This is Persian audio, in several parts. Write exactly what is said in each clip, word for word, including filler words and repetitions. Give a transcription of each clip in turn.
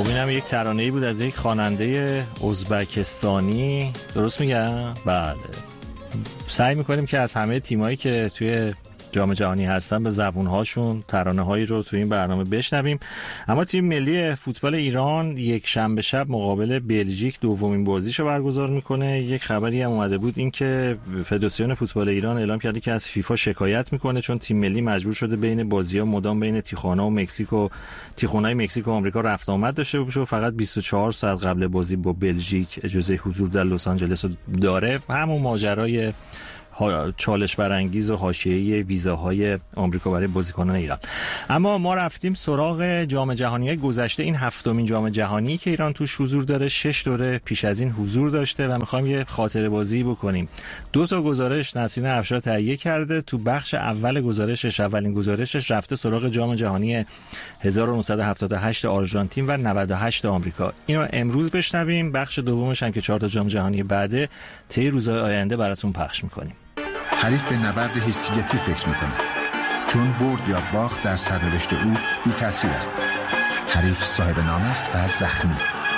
خب اینم یک ترانه‌ای بود از یک خواننده ازبکستانی، درست میگم؟ بله. سعی میکنیم که از همه تیمایی که توی جام جهانی هستن به زبونهاشون ترانه‌هایی رو توی این برنامه بشنویم. اما تیم ملی فوتبال ایران یک شنبه شب مقابل بلژیک دومین بازیشو برگزار میکنه. یک خبری هم اومده بود این که فدراسیون فوتبال ایران اعلام کرده که از فیفا شکایت میکنه چون تیم ملی مجبور شده بین بازی‌ها مدام بین تیخوانا و مکزیک و تیخونای مکزیک و آمریکا رفت آمد داشته باشه و فقط بیست و چهار ساعت قبل بازی با بلژیک اجازه حضور در لس آنجلس داره. همون ماجرای چالش برانگیز و حاشیه‌ای ویزاهای آمریکا برای بازیکنان ایران. اما ما رفتیم سراغ جام جهانی گذشته. این هفتمین جام جهانی که ایران توش حضور داره. شش دوره پیش از این حضور داشته و می‌خوایم یه خاطره بازی بکنیم. دو تا گزارش نسرین افشار تهیه کرده. تو بخش اول گزارشش، اولین گزارشش رفته سراغ جام جهانی هزار و نهصد و هفتاد و هشت آرژانتین و نود و هشت آمریکا. اینو امروز بشنویم. بخش دومش هم که چهار تا جام جهانی بعده طی روزهای آینده براتون پخش می‌کنیم. حریف به نبرد حیثیتی فکر می‌کند، چون برد یا باخت در سرنوشت او بی تأثیر است. حریف صاحب نام است و زخمی.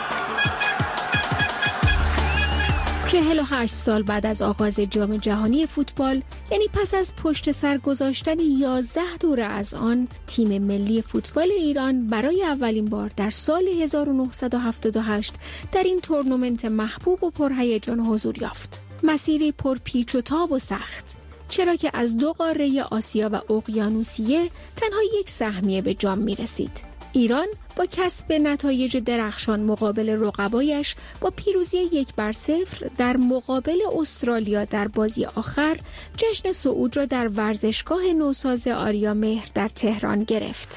چهل و هشت سال بعد از آغاز جام جهانی فوتبال، یعنی پس از پشت سر گذاشتن یازده دوره از آن، تیم ملی فوتبال ایران برای اولین بار در سال هزار و نهصد و هفتاد و هشت در این تورنمنت محبوب و پرهیجان حضور یافت. مسیری پر پیچ و تاب و سخت، چرا که از دو قاره آسیا و اقیانوسیه تنها یک سهمیه به جام می رسید. ایران با کسب نتایج درخشان مقابل رقبایش با پیروزی یک بر صفر در مقابل استرالیا در بازی آخر جشن صعود را در ورزشگاه نوساز آریا مهر در تهران گرفت.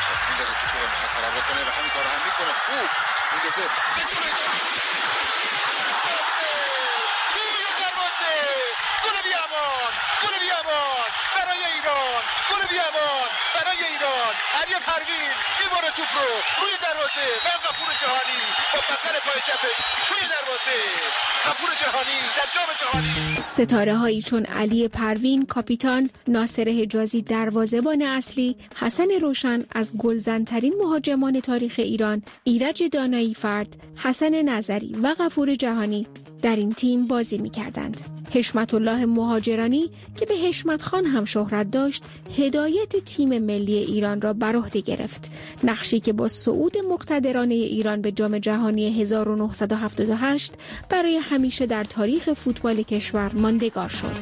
علی پروین میبره توپ رو روی دروازه و غفور جهانی با بغل پای چپش توی دروازه. غفور جهانی در جام جهانی. ستاره هایی چون علی پروین کاپیتان، ناصر حجازی دروازه‌بان اصلی، حسن روشن از گلزن‌ترین مهاجمان تاریخ ایران، ایرج دانایی فرد، حسن نظری و غفور جهانی در این تیم بازی می‌کردند. حشمت الله مهاجرانی که به حشمت خان هم شهرت داشت، هدایت تیم ملی ایران را بر عهده گرفت، نقشی که با صعود مقتدرانه ایران به جام جهانی هزار و نهصد و هفتاد و هشت برای همیشه در تاریخ فوتبال کشور ماندگار شد.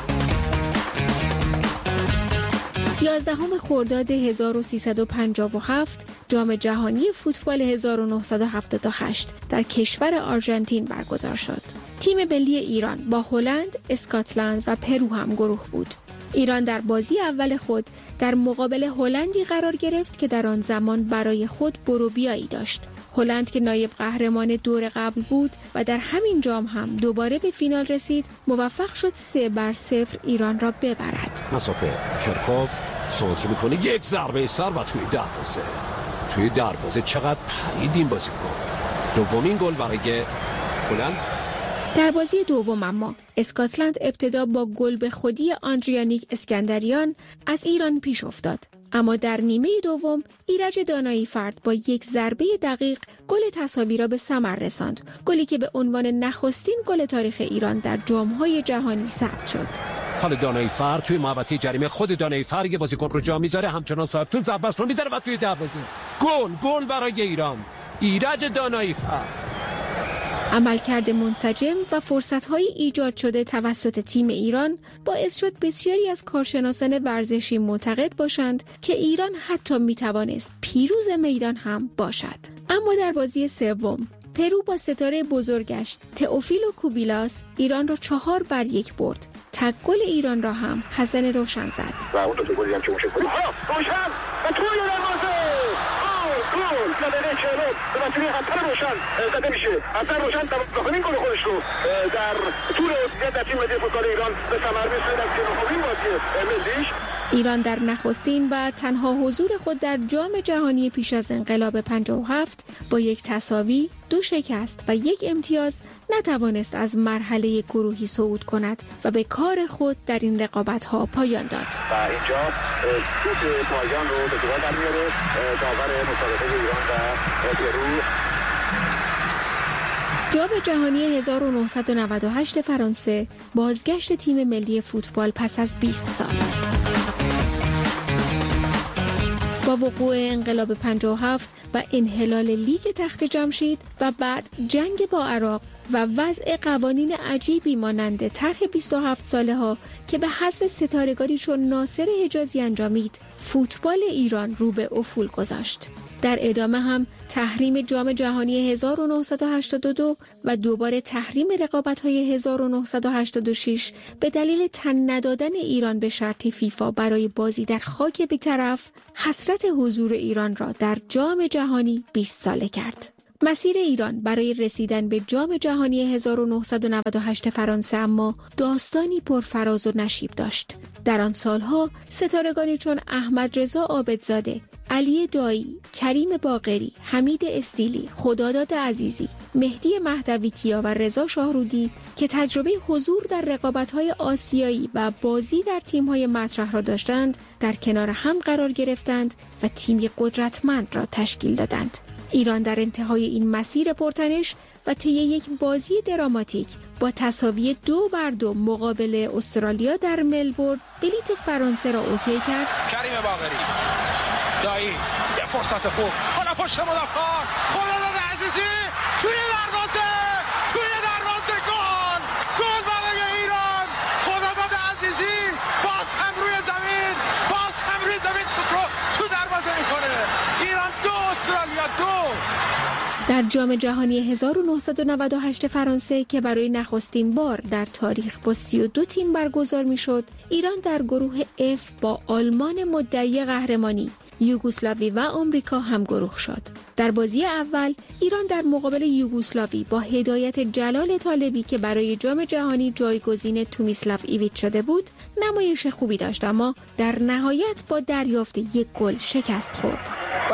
یازدهم خرداد هزار و سیصد و پنجاه و هفت جام جهانی فوتبال هزار و نهصد و هفتاد و هشت در کشور آرژانتین برگزار شد. تیم ملی ایران با هلند، اسکاتلند و پرو هم گروه بود. ایران در بازی اول خود در مقابل هلندی قرار گرفت که در آن زمان برای خود بروبیایی داشت. هلند که نایب قهرمان دور قبل بود و در همین جام هم دوباره به فینال رسید، موفق شد سه بر صفر ایران را ببرد. مسافه کرکوف سانتر میکنه، یک ضربه سر و توی دروازه. توی دروازه چقدر پرید این بازیکن. دومین گل برای هلند. در بازی دوم اما اسکاتلند ابتدا با گل به خودی آندریانیک اسکندریان از ایران پیش افتاد، اما در نیمه دوم ایرج دانایی فرد با یک ضربه دقیق گل تساوی را به ثمر رساند، گلی که به عنوان نخستین گل تاریخ ایران در جام‌های جهانی ثبت شد. حالا دانایی فرد توی محوطه جریمه خود دانایی فرد یه بازیکن رو جا میذاره، همچنان صاحب توپ ضربه‌اش رو میذاره و توی دروازه گل گل برای ایران. ایرج دانایی فرد. عملکرد منسجم و فرصت‌های ایجاد شده توسط تیم ایران باعث شد بسیاری از کارشناسان ورزشی معتقد باشند که ایران حتی میتوانست پیروز میدان هم باشد. اما در بازی سوم پرو با ستاره بزرگش تئوفیلو کوبیلاس ایران را چهار بر یک برد. تک گل ایران را هم حسن روشن زد. و اون دو گلی هم که میشه گل. ها روشن و توی دروازه. گل زدن چهلم به وسیله حسن روشن زده میشه. حسن روشن دومین گل خودش رو در طول عضویت در تیم ملی فوتبال ایران به ثمر می‌رسونه در سومین بازی ملیش. ایران در نخستین و تنها حضور خود در جام جهانی پیش از انقلاب پنجاه و هفت با یک تساوی، دو شکست و یک امتیاز نتوانست از مرحله گروهی صعود کند و به کار خود در این رقابت‌ها پایان داد. و اینجا توپ پایان رو به گل در میاره داور مسابقه ایران و جام جهانی هزار و نهصد و نود و هشت فرانسه، بازگشت تیم ملی فوتبال پس از بیست سال. با وقوع انقلاب پنجاه و هفت و انحلال لیگ تخت جمشید و بعد جنگ با عراق و وضع قوانین عجیبی مانند طرح بیست و هفت ساله ها که به حذف ستارگانی چون ناصر حجازی انجامید، فوتبال ایران رو به افول گذاشت. در ادامه هم تحریم جام جهانی هزار و نهصد و هشتاد و دو و دوباره تحریم رقابت‌های هزار و نهصد و هشتاد و شش به دلیل تن ندادن ایران به شرط فیفا برای بازی در خاک بی‌طرف، حسرت حضور ایران را در جام جهانی بیست ساله کرد. مسیر ایران برای رسیدن به جام جهانی هزار و نهصد و نود و هشت فرانسه اما داستانی پرفراز و نشیب داشت. در آن سالها ستارگانی چون احمد رضا عابدزاده، علی دایی، کریم باقری، حمید استیلی، خداداد عزیزی، مهدی مهدوی کیا و رضا شاهرودی که تجربه حضور در رقابت‌های آسیایی و بازی در تیم‌های مطرح را داشتند، در کنار هم قرار گرفتند و تیمی قدرتمند را تشکیل دادند. ایران در انتهای این مسیر پرتنش و طی یک بازی دراماتیک با تساوی دو بر دو مقابل استرالیا در ملبورن بلیت فرانسه را اوکی کرد. کریم باقری، دایی، یه فرصت خوب، حالا پشت مدافعان، خداداد عزیزی، توی دروازه، توی دروازه گل، گل برای ایران، خداداد عزیزی، باز هم روی زمین، باز هم روی زمین تو تو دروازه میکنه. ایران دو، استرالیا دو. در جام جهانی هزار و نهصد و نود و هشت فرانسه که برای نخستین بار در تاریخ با سی و دو تیم برگزار میشد، ایران در گروه F با آلمان مدعی قهرمانی، یوگسلاوی و آمریکا هم گروه شد. در بازی اول ایران در مقابل یوگسلاوی با هدایت جلال طالبی که برای جام جهانی جایگزین تومیسلاو ایویچ شده بود، نمایش خوبی داشت، اما در نهایت با دریافت یک گل شکست خورد.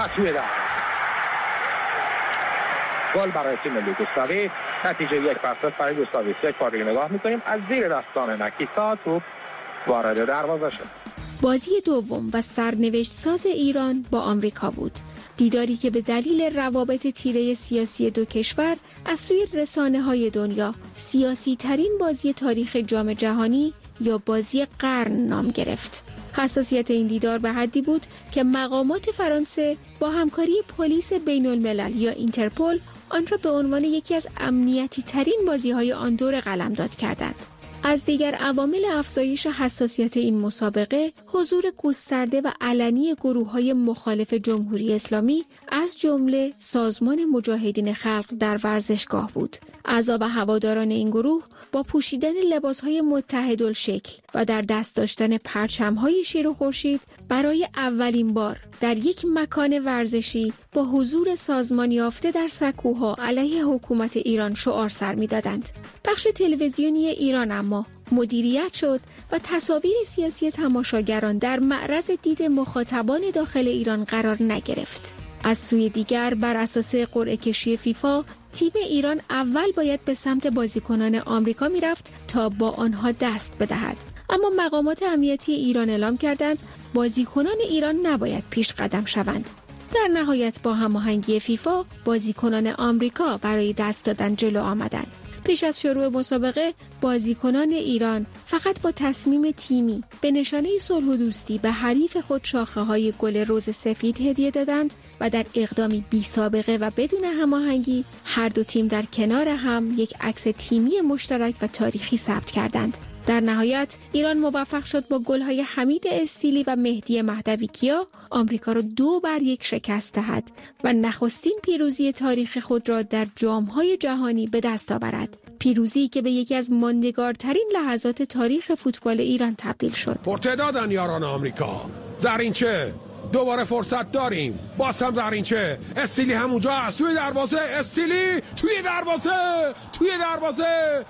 گل برای تیم یوگسلاوی، نتیجه یک بر صفر برای یوگسلاوی. یک بار دیگه نگاه می‌کنیم، از زیر دستان نکیتا توپ وارد دروازه شد. بازی دوم و سرنوشت ساز ایران با آمریکا بود. دیداری که به دلیل روابط تیره سیاسی دو کشور از سوی رسانه‌های دنیا سیاسی ترین بازی تاریخ جام جهانی یا بازی قرن نام گرفت. حساسیت این دیدار به حدی بود که مقامات فرانسه با همکاری پلیس بین الملل یا اینترپل آن را به عنوان یکی از امنیتی ترین بازی‌های آن دوره قلمداد کردند. از دیگر عوامل افزایش حساسیت این مسابقه، حضور گسترده و علنی گروه‌های مخالف جمهوری اسلامی از جمله سازمان مجاهدین خلق در ورزشگاه بود. اعضا و هواداران این گروه با پوشیدن لباس‌های متحدالشکل و در دست داشتن پرچم‌های شیر و خورشید برای اولین بار در یک مکان ورزشی با حضور سازمان یافته در سکوها علیه حکومت ایران شعار سر می‌دادند. بخش تلویزیونی ایران اما مدیریت شد و تصاویر سیاسی تماشاگران در معرض دید مخاطبان داخل ایران قرار نگرفت. از سوی دیگر بر اساس قرعه کشی فیفا، تیم ایران اول باید به سمت بازیکنان آمریکا میرفت تا با آنها دست بدهد. اما مقامات امنیتی ایران اعلام کردند بازیکنان ایران نباید پیش قدم شوند. در نهایت با هماهنگی فیفا بازیکنان آمریکا برای دست دادن جلو آمدند. پیش از شروع مسابقه بازیکنان ایران فقط با تصمیم تیمی به نشانه صلح و دوستی به حریف خود شاخه‌های گل رز سفید هدیه دادند و در اقدامی بی سابقه و بدون هماهنگی هر دو تیم در کنار هم یک عکس تیمی مشترک و تاریخی ثبت کردند. در نهایت ایران موفق شد با گل‌های حمید استیلی و مهدی مهدوی کیا آمریکا را دو بر یک شکست دهد و نخستین پیروزی تاریخ خود را در جام‌های جهانی به دست آورد. پیروزی که به یکی از ماندگارترین لحظات تاریخ فوتبال ایران تبدیل شد. پرتعدادن یاران آمریکا. زرینچه دوباره فرصت داریم، باز هم زرینچه، استیلی همونجا است، توی دروازه، استیلی توی دروازه، توی دروازه،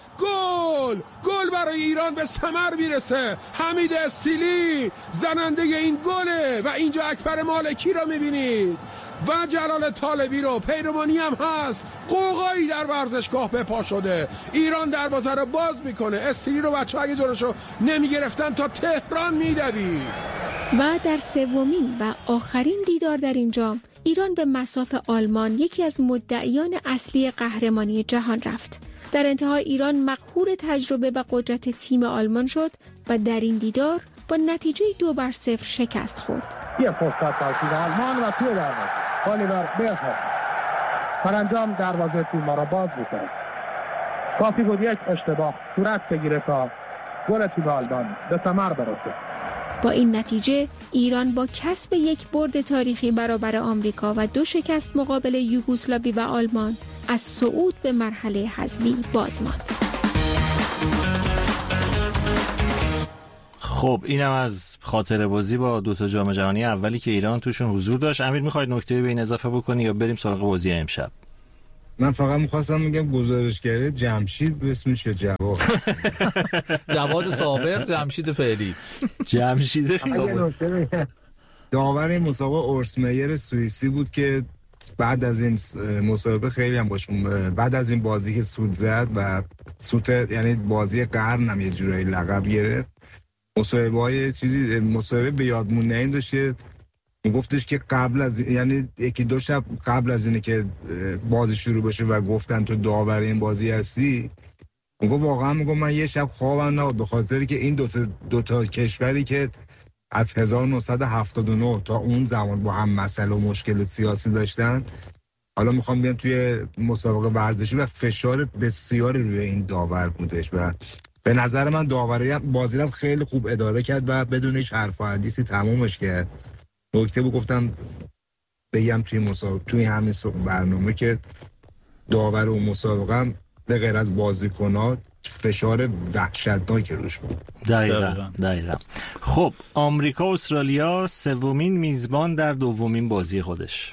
گل گل برای ایران به ثمر میرسه. حمید استیلی زننده این گله و اینجا اکبر مالکی رو میبینید و جلال طالبی رو، پیروانی هم هست. قوقایی در ورزشگاه به پا شده. ایران دروازه رو باز میکنه. استیلی رو بچه اگه جلوشو نمیگرفتن تا تهران میدوید. و در سومین و آخرین دیدار در این جام ایران به مصاف آلمان یکی از مدعیان اصلی قهرمانی جهان رفت. در انتها ایران مقهور تجربه و قدرت تیم آلمان شد و در این دیدار با نتیجه دو بر صفر شکست خورد. یه فرصت در تیم آلمان و توی دروازه الیور بیرهوف سرانجام دروازه تیم را باز می‌کند. کافی بود یک اشتباه صورت بگیره تا گل تیم آلمان به ثمر برسه. با این نتیجه ایران با کسب یک برد تاریخی برابر آمریکا و دو شکست مقابل یوگسلاوی و آلمان از صعود به مرحله حذفی باز ماند. خب اینم از خاطره بازی با دو تا جام جهانی اولی که ایران توشون حضور داشت. امیر میخواید نکته به این اضافه بکنی یا بریم سراغ بازی امشب؟ من فقط میخواستم میگم گزارشگر جمشید به اسمش جواد جواد سابق جمشید فعلی جمشید داور مسابقه اورسمیر سوئیسی بود که بعد از این مسابقه خیلی هم باش بعد از این بازی که سود زد و سود یعنی بازی قرن هم یه جورایی لقب گرفت، مصاحبه های چیزی مصاحبه به یاد موندنی داشت. گفتش که قبل از یعنی یکی دو شب قبل از اینه که بازی شروع بشه و گفتن تو داور این بازی هستی، میگه واقعا میگه من یه شب خوابم نبود به خاطری که این دو تا دو تا کشوری که از هزار و نهصد و هفتاد و نه تا اون زمان با هم مسئله و مشکل سیاسی داشتن، حالا میخوام بیان توی مسابقه ورزشی و فشار بسیار روی این داور بودش و به نظر من داوری بازی رو خیلی خوب اداره کرد و بدون هیچ حرف و حدیثی تمومش کرد. نکته بود گفتم بگم توی مسابقه توی همین برنامه که داور و مسابقه به غیر از بازیکن‌ها فشار وحشتناکی روش بود. دقیقاً دقیقاً. خب آمریکا استرالیا سومین میزبان در دومین بازی خودش.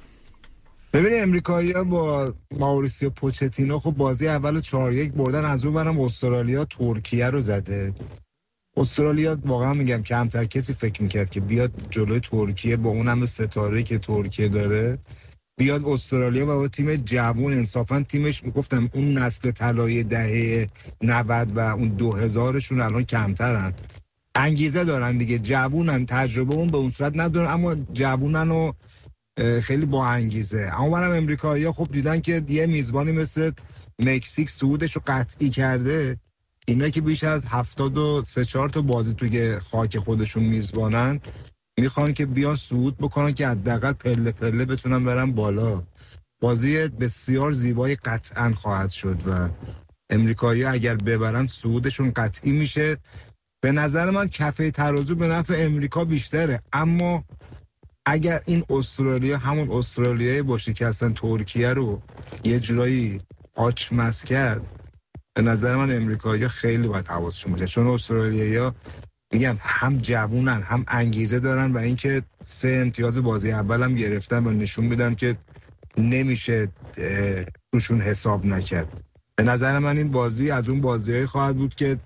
ببینید امریکایی‌ها با ماوریسیو پوچتینو خب بازی اول چهار یک بردن، از اون برم استرالیا ترکیه رو زده. استرالیا واقعا میگم کمتر کسی فکر میکرد که بیاد جلوی ترکیه با اون همه ستاره که ترکیه داره بیاد استرالیا و با تیم جوون، انصافا تیمش میگفتم اون نسل طلایی دهه نود و اون دو هزارشون الان کمترن، انگیزه دارن دیگه، جوونن، تجربه اون به اون صورت ندارن اما جوونن و خیلی با انگیزه. اما برم امریکایی‌ها خب دیدن که یه میزبانی مثل مکزیک صعودش رو قطعی کرده، اینا که بیش از هفتاد و سه چهار تا بازی توی خاک خودشون میزبانن میخوان که بیان صعود بکنن که حداقل پله پله بتونن برن بالا. بازی بسیار زیبایی قطعا خواهد شد و امریکایی‌ها اگر ببرن صعودشون قطعی میشه. به نظر من کفه ترازو به نفع امریکا بیشتره، اما اگر این استرالیا همون استرالیایی باشه که اصلا ترکیه رو یه جورایی آچمز کرد، به نظر من امریکایی‌ها خیلی باید حواسشون باشه، چون استرالیایی‌ها میگم هم جوونن هم انگیزه دارن و اینکه سه امتیاز بازی اول هم گرفتن و نشون میدن که نمیشه روشون حساب نکرد. به نظر من این بازی از اون بازی‌های خواهد بود که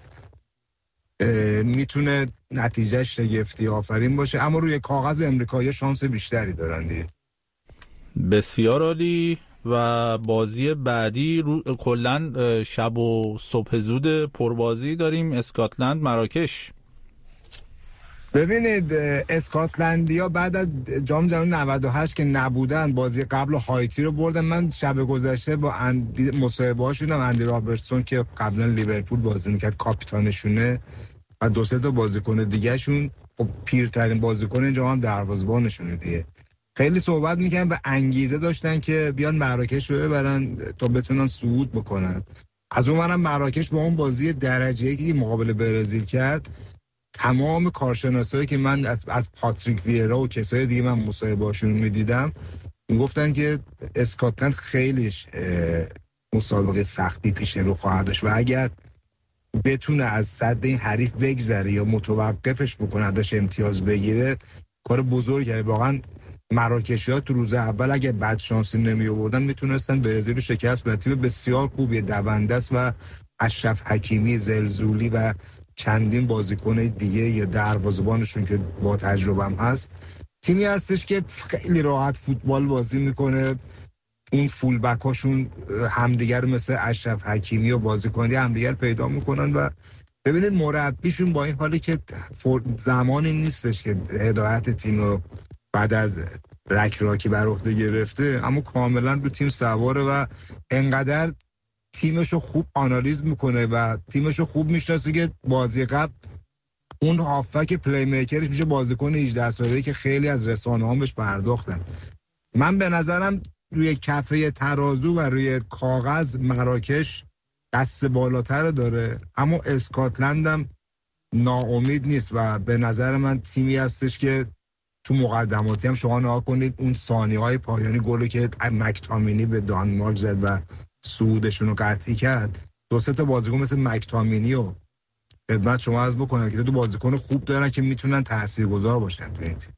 میتونه نتیجهش شگفتی آفرین باشه، اما روی کاغذ امریکایی‌ها شانس بیشتری دارن دیگه. بسیار عالی. و بازی بعدی رو... کلن شب و صبح زود پربازی داریم، اسکاتلند مراکش. ببینید اسکاتلندیا بعد از جام جهانی نود و هشت که نبودن بازی قبل هایتی رو بردن. من شب گذشته با اندی... مصاحبه ها شدم اندی رابرتسون که قبلا لیورپول بازی میکرد کاپیتانشونه و دو سه تا بازیکن دیگه شون، خب پیرترین بازیکن اینجا هم دروازه‌بانشونه دیگه، خیلی صحبت میکنن و انگیزه داشتن که بیان مراکش رو ببرن تا بتونن صعود بکنن. از اون منم مراکش با اون بازی درجه‌ای که مقابل برزیل کرد، تمام کارشناسایی که من از, از پاتریک ویرا و کسای دیگه من مصاحبه هاشون میدیدم میگفتن که اسکاتلند خیلیش مسابقه سختی پیش رو خواهد داشت و اگر بتونه از صد این حریف بگذره یا متوقفش بکنه ازش امتیاز بگیره کار بزرگی کرده. واقعا مراکشی‌ها تو روز اول اگه بد شانسی نمی آوردن میتونستن برزیل رو شکست بدن. تیم بسیار خوبیه، دونده است و اشرف حکیمی، زلزولی و چندین بازیکن دیگه یا دروازه‌بانشون که با تجربه هم هست. تیمی هستش که خیلی راحت فوتبال بازی میکنه، اون فول بک هاشون همدیگر مثل اشرف حکیمی و بازیکنی همدیگر پیدا میکنن و ببینید مربیشون با این حالی که زمانی نیستش که هدایت تیم رو بعد از رک راکی بر عهده گرفته، اما کاملا رو تیم سواره و انقدر تیمشو خوب آنالیز میکنه و تیمشو خوب میشناسه که بازی قبل اون هافک پلی میکرش میشه بازیکن هجده ساله‌ای که خیلی از رسانه‌ها بهش پرداختن. من به نظرم روی کفه ترازو و روی کاغذ مراکش دست بالاتر داره، اما اسکاتلندم ناامید نیست و به نظر من تیمی هستش که تو مقدماتی هم شما نگاه کنید اون ثانیه‌های پایانی گلی که مکتامینی به دانمارک زد و صعودشون رو قطعی کرد، دو سه تا بازیکن مثل مکتامینی و خدمت شما عرض بکنم که دو بازیکن خوب دارن که میتونن تاثیرگذار باشن تو این تیم.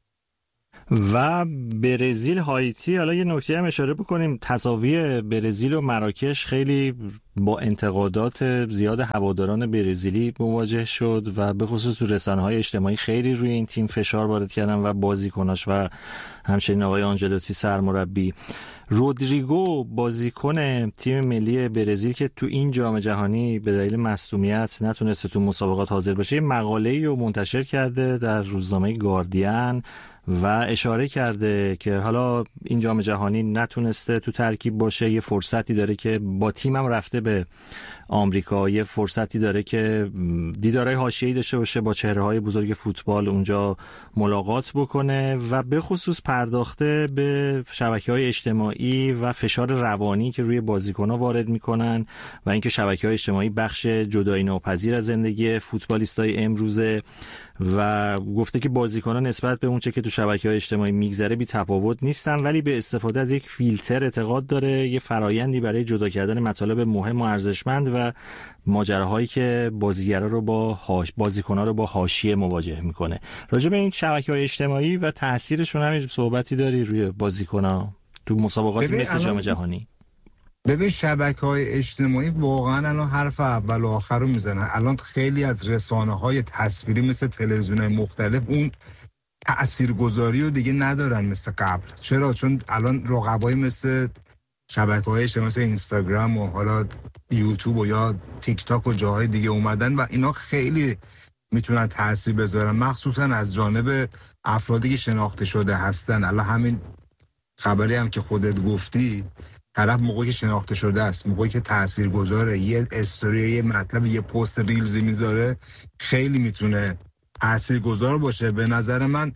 و برزیل هایتی، حالا یه نکته هم اشاره بکنیم، تساوی برزیل و مراکش خیلی با انتقادات زیاد هواداران برزیلی مواجه شد و به خصوص تو رسانه‌های اجتماعی خیلی روی این تیم فشار وارد کردن و بازیکناش و همچنین آقای آنجلوتی سرمربی. رودریگو بازیکن تیم ملی برزیل که تو این جام جهانی به دلیل مصدومیت نتونسته تو مسابقات حاضر بشه، مقاله‌ای رو منتشر کرده در روزنامه گاردین و اشاره کرده که حالا این جام جهانی نتونسته تو ترکیب باشه، یه فرصتی داره که با تیمم رفته به آمریکا، یه فرصتی داره که دیدارهای حاشیه‌ای داشته باشه با چهره‌های بزرگ فوتبال اونجا ملاقات بکنه و به خصوص پرداخته به شبکه‌های اجتماعی و فشار روانی که روی بازیکن‌ها وارد میکنن و اینکه شبکه‌های اجتماعی بخش جدایی ناپذیر از زندگی فوتبالیستای امروزه و گفته که بازیکن‌ها نسبت به اون چه که تو شبکه‌های اجتماعی میگذره بی تفاوت نیستن، ولی به استفاده از یک فیلتر اعتقاد داره یه فرایندی برای جدا کردن مطالب مهم و ارزشمند و ماجراهایی که بازیگرا رو با هاش بازیکن‌ها رو با حاشیه مواجه میکنه. راجع به این شبکه‌های اجتماعی و تاثیرشون هم صحبتی داری روی بازیکن‌ها تو مسابقاتی مثل جام جهانی؟ ببین شبکه‌های اجتماعی واقعا الان حرف اول و آخر رو میزنن. الان خیلی از رسانه‌های تصویری مثل تلویزیون‌های مختلف اون تاثیرگذاری رو دیگه ندارن مثل قبل. چرا؟ چون الان رقبای مثل شبکه‌های اجتماعی مثل اینستاگرام و حالا یوتیوب و یا تیک تاک و جاهای دیگه اومدن و اینا خیلی میتونن تاثیر بذارن، مخصوصا از جانب افرادی که شناخته شده هستن. الان همین خبری هم که خودت گفتی، طرف موقعی که شناخته شده است، موقعی که تاثیرگذاره، یه استوری، یه مطلب، یه پست ریلزی میذاره، خیلی میتونه تاثیرگذار باشه. به نظر من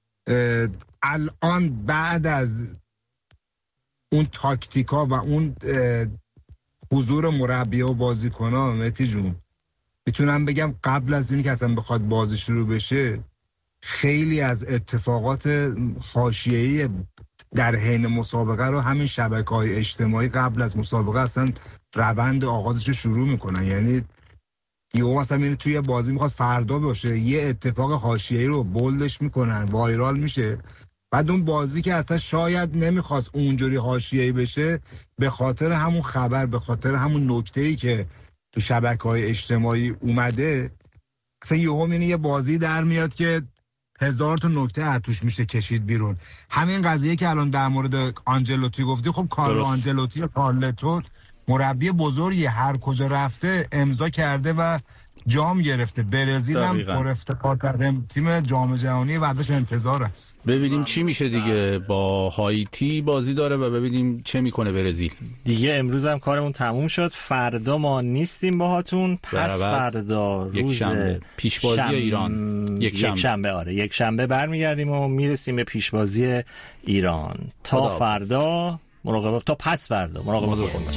الان بعد از اون تاکتیکا و اون حضور مربی و بازیکن‌ها، مهدی جون میتونم بگم قبل از اینی که اصلا بخواد بازی شروع بشه خیلی از اتفاقات حاشیه‌ای در حین مسابقه رو همین شبکه‌های اجتماعی قبل از مسابقه اصلا روند آغازش رو شروع میکنن. یعنی یهو مثلا میره توی بازی میخواد فردا باشه، یه اتفاق حاشیه‌ای رو بولدش میکنن، وایرال میشه، بعد اون بازی که اصلا شاید نمیخواست اونجوری حاشیه‌ای بشه، به خاطر همون خبر، به خاطر همون نکته‌ای که تو شبکه‌های اجتماعی اومده، اصلا یهو میبینی یه بازی در میاد که هزار تا نکته از توش میشه کشید بیرون. همین قضیه که الان در مورد آنجلوتی گفتی، خب کارلو آنجلوتی یا کارلتو مربی بزرگی، هر کجا رفته امضا کرده و جام گرفته. برزیل هم پر افتخارترین تیم جام جهانی و ازش انتظار است. ببینیم چی میشه دیگه. با هایتی بازی داره و ببینیم چه میکنه برزیل. دیگه امروز هم کارمون تموم شد، فردا ما نیستیم باهاتون، پس فردا روز شنبه پیشبازی شم... ایران یک شنبه. یک شنبه آره یک شنبه برمیگردیم و میرسیم به پیشبازی ایران. تا فردا مراقبت، تا پس فردا مراقبت خودتون باشید.